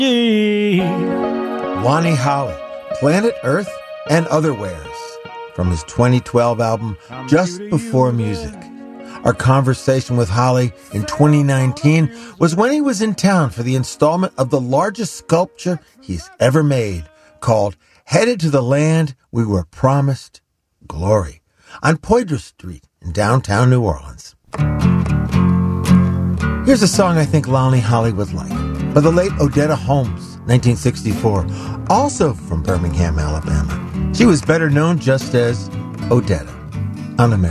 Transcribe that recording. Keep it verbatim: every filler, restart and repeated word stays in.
Lonnie Holley, Planet Earth and Otherwheres, from his twenty twelve album, Just Before Music. Our conversation with Holley in twenty nineteen was when he was in town for the installment of the largest sculpture he's ever made, called Headed to the Land We Were Promised, Glory, on Poydras Street in downtown New Orleans. Here's a song I think Lonnie Holley would like, by the late Odetta Holmes, nineteen sixty-four, also from Birmingham, Alabama. She was better known just as Odetta, on America.